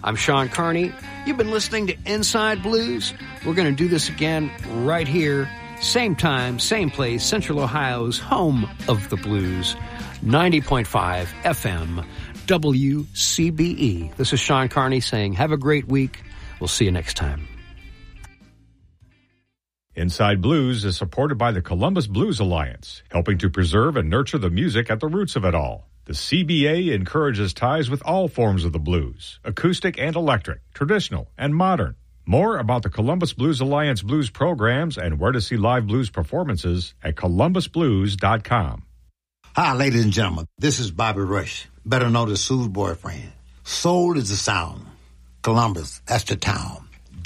I'm Sean Carney. You've been listening to Inside Blues. We're going to do this again right here, same time, same place, Central Ohio's home of the blues, 90.5 FM, WCBE. This is Sean Carney saying have a great week. We'll see you next time. Inside Blues is supported by the Columbus Blues Alliance, helping to preserve and nurture the music at the roots of it all. The CBA encourages ties with all forms of the blues, acoustic and electric, traditional and modern. More about the Columbus Blues Alliance blues programs and where to see live blues performances at columbusblues.com. Hi, ladies and gentlemen. This is Bobby Rush, better known as Sue's boyfriend. Soul is the sound. Columbus, that's the town.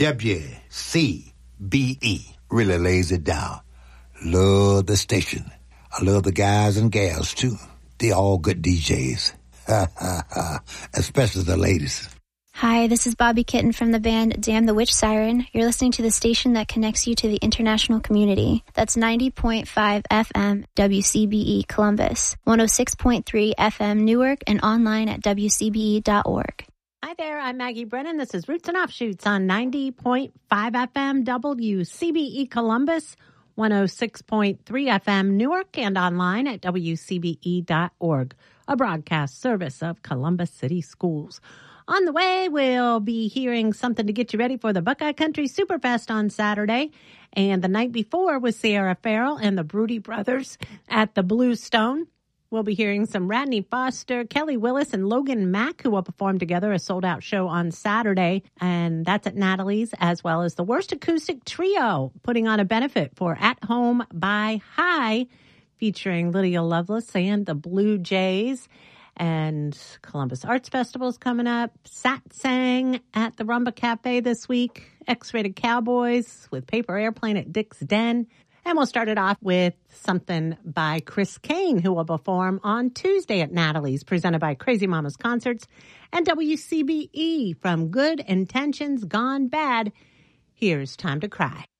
WCBE really lays it down. Love the station. I love the guys and gals, too. They all good DJs. Especially the ladies. Hi, this is Bobby Kitten from the band Damn the Witch Siren. You're listening to the station that connects you to the international community. That's 90.5 FM WCBE Columbus, 106.3 FM Newark, and online at WCBE.org. Hi there, I'm Maggie Brennan. This is Roots and Offshoots on 90.5 FM WCBE Columbus, 106.3 FM Newark, and online at WCBE.org, a broadcast service of Columbus City Schools. On the way, we'll be hearing something to get you ready for the Buckeye Country Superfest on Saturday. And the night before was Sierra Farrell and the Broody Brothers at the Bluestone. We'll be hearing some Radney Foster, Kelly Willis, and Logan Mack, who will perform together a sold-out show on Saturday. And that's at Natalie's, as well as the Worst Acoustic Trio, putting on a benefit for At Home by High, featuring Lydia Lovelace and the Blue Jays. And Columbus Arts Festival is coming up. Satsang at the Rumba Cafe this week. X-Rated Cowboys with Paper Airplane at Dick's Den. And we'll start it off with something by Chris Kane, who will perform on Tuesday at Natalie's, presented by Crazy Mamas Concerts and WCBE. From Good Intentions Gone Bad, here's Time to Cry.